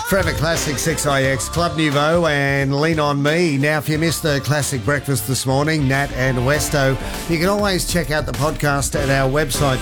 Forever Classic 6IX, Club Nouveau and Lean On Me. Now, if you missed the classic breakfast this morning, Nat and Westo, you can always check out the podcast at our website,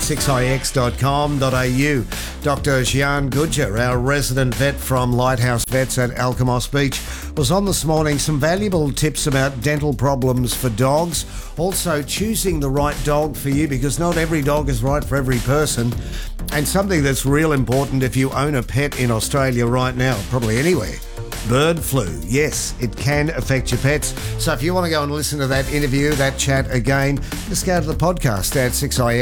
6ix.com.au. Dr. Gian Gudger, our resident vet from Lighthouse Vets at Alkimos Beach, was on this morning. Some valuable tips about dental problems for dogs. Also, choosing the right dog for you, because not every dog is right for every person. And something that's real important if you own a pet in Australia right now, probably anywhere. Bird flu. Yes, it can affect your pets. So if you want to go and listen to that interview, that chat again, just go to the podcast at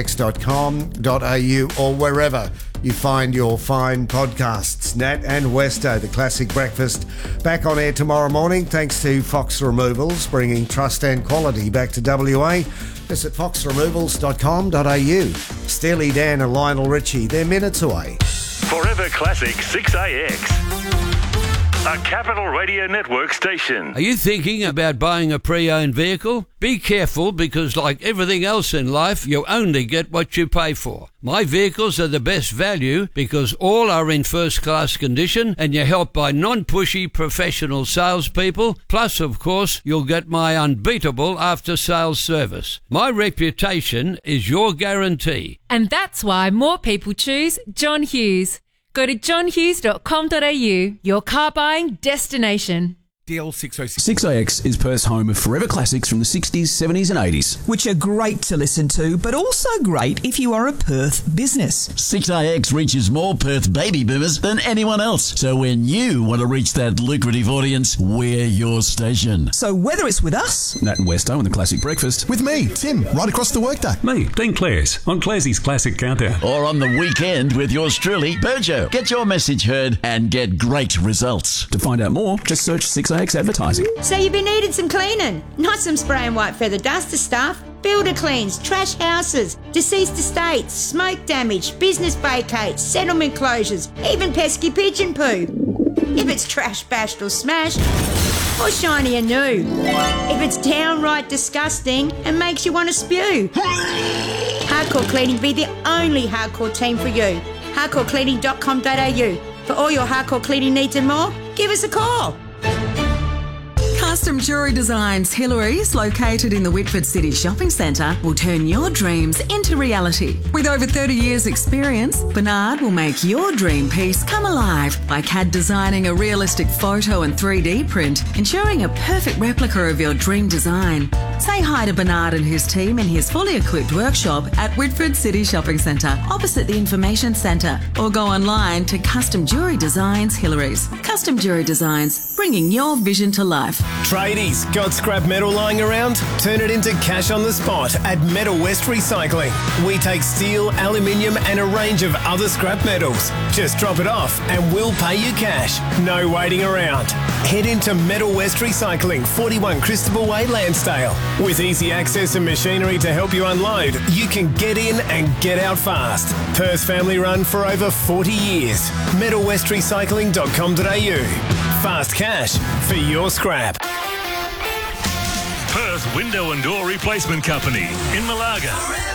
6ix.com.au or wherever you find your fine podcasts. Nat and Westo, the classic breakfast, back on air tomorrow morning. Thanks to Fox Removals, bringing trust and quality back to WA. Visit foxremovals.com.au. Steely Dan and Lionel Richie, they're minutes away. Forever Classic 6AX. A Capital Radio Network station. Are you thinking about buying a pre-owned vehicle? Be careful, because like everything else in life, you only get what you pay for. My vehicles are the best value because all are in first-class condition and you're helped by non-pushy professional salespeople. Plus, of course, you'll get my unbeatable after-sales service. My reputation is your guarantee. And that's why more people choose John Hughes. Go to johnhughes.com.au, your car buying destination. DL606. 6IX is Perth's home of forever classics from the 60s, 70s and 80s. Which are great to listen to, but also great if you are a Perth business. 6IX reaches more Perth baby boomers than anyone else. So when you want to reach that lucrative audience, we're your station. So whether it's with us, Nat and Westo on the Classic Breakfast. With me, Tim, right across the workday. Me, Dean Clares, on Clarsey's Classic Countdown. Or on the weekend with yours truly, Berjo. Get your message heard and get great results. To find out more, just search 6IX Advertising. So you've been needing some cleaning, not some spray and white feather duster stuff. Builder cleans, trash houses, deceased estates, smoke damage, business vacates, settlement closures, even pesky pigeon poo. If it's trash, bashed or smashed, or shiny and new. If it's downright disgusting and makes you want to spew. Hardcore Cleaning be the only hardcore team for you. hardcorecleaning.com.au. For all your hardcore cleaning needs and more, give us a call. Custom Jewellery Designs Hillary's, located in the Whitford City Shopping Centre, will turn your dreams into reality. With over 30 years' experience, Bernard will make your dream piece come alive by CAD designing a realistic photo and 3D print, ensuring a perfect replica of your dream design. Say hi to Bernard and his team in his fully equipped workshop at Whitford City Shopping Centre, opposite the Information Centre, or go online to Custom Jewellery Designs Hillary's. Custom Jewellery Designs, bringing your vision to life. Tradies, got scrap metal lying around? Turn it into cash on the spot at Metal West Recycling. We take steel, aluminium and a range of other scrap metals. Just drop it off and we'll pay you cash. No waiting around. Head into Metal West Recycling, 41 Christabel Way, Landsdale. With easy access and machinery to help you unload, you can get in and get out fast. Perth family run for over 40 years. metalwestrecycling.com.au. Fast cash for your scrap. Perth Window and Door Replacement Company in Malaga.